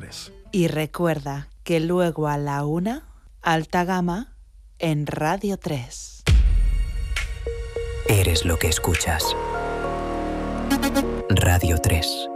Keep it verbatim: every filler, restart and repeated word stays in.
tres. Y recuerda que luego a la una, Alta Gama en Radio tres. Eres lo que escuchas. Radio tres.